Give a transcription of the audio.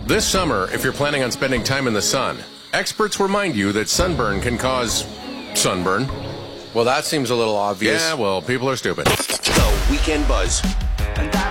This summer, if you're planning on spending time in the sun, experts remind you that sunburn can cause sunburn. Well, that seems a little obvious. Yeah, well, people are stupid. The Weekend Buzz.